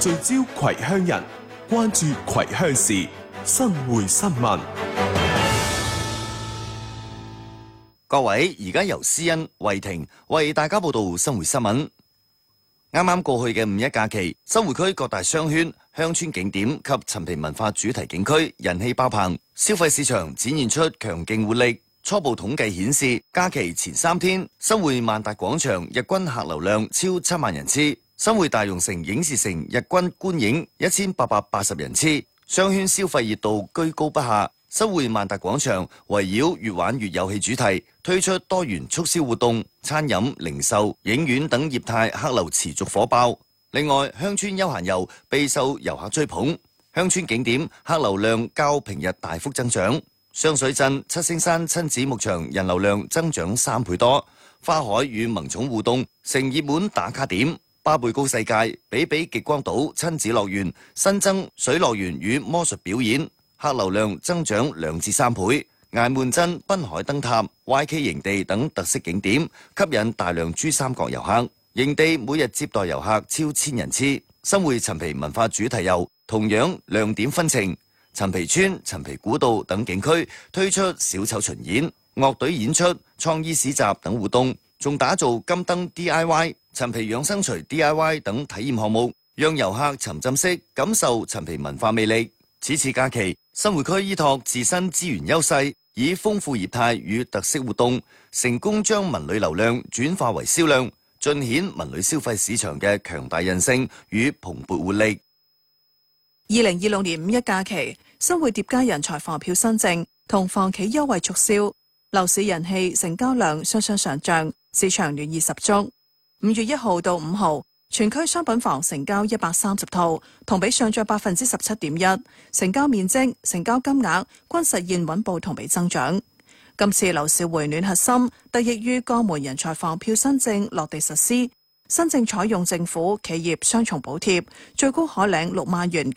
聚焦葵鄉人，關注葵鄉事，生活新聞。 各位，而家由思恩、慧婷為大家報道生活新聞。啱啱過去嘅五一假期，新會區各大商圈、鄉村景點及陳皮文化主題景區人氣爆棚，消費市場展現出強勁活力。初步統計顯示，假期前3天，新會萬達廣場日均客流量超7萬人次，新會大榕城影視城日均觀影1880人次，商圈消費熱度居高不下。新會萬達廣場圍繞越玩越有戲主題，推出多元促銷活動，餐飲、零售、影院等業態客流持續火爆。另外，鄉村休閒遊備受遊客追捧，鄉村景點客流量較平日大幅增長。雙水鎮七星山親子牧場人流量增長3倍多，花海與萌寵互動成熱門打卡點。巴貝高世界、比比極光島親子樂園新增水樂園與魔術表演，客流量增長2至3倍。崖門鎮濱海燈塔、YK 營地等特色景點吸引大量珠三角遊客，營地每日接待遊客超1000人次。新會陳皮文化主題遊同樣亮點紛呈，陳皮村、陳皮古道等景區推出小丑巡演、樂隊演出、創意市集等活動，仲打造金燈 DIY、陳皮養生錘 DIY 等體驗項目，讓遊客沉浸式感受陳皮文化魅力。此次假期，新會區依託自身資源優勢，以豐富業態與特色活動，成功將文旅流量轉化為銷量，盡顯文旅消費市場嘅強大韌性與蓬勃活力。 2026年五一假期，新會疊加人才房票新政同房企優惠促銷，樓市人氣成交量雙雙上漲，市場暖意十足。5月1號到5號，全區商品房成交130套，同比上漲17.1%，成交面積、成交金額均實現穩步同比增長。今次樓市回暖核心得益於江門人才房票新政落地實施，新政採用政府企業雙重補貼，最高可領6萬元及